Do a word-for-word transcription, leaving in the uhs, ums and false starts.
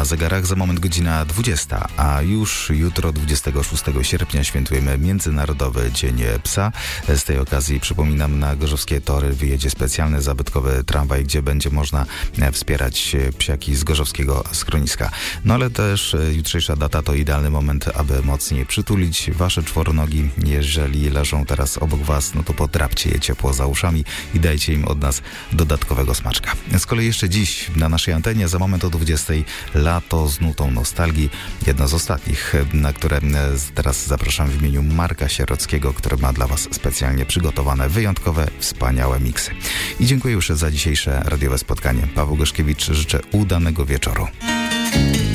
na zegarach, za moment godzina dwudziesta, a już jutro, dwudziestego szóstego sierpnia, świętujemy Międzynarodowy Dzień Psa. Z tej okazji, przypominam, na Gorzowskie Tory wyjedzie specjalny zabytkowy tramwaj, gdzie będzie można wspierać psiaki z gorzowskiego schroniska. No ale też jutrzejsza data to idealny moment, aby mocniej przytulić wasze czworonogi. Jeżeli leżą teraz obok was, no to podrapcie je ciepło za uszami i dajcie im od nas dodatkowego smaczka. Z kolei jeszcze dziś na naszej antenie, za moment o dwudziestej, Lato z nutą nostalgii. Jedno z ostatnich, na które teraz zapraszam w imieniu Marka Sierockiego, który ma dla was specjalnie przygotowane, wyjątkowe, wspaniałe miksy. I dziękuję już za dzisiejsze radiowe spotkanie. Paweł Goszkiewicz, życzę udanego wieczoru.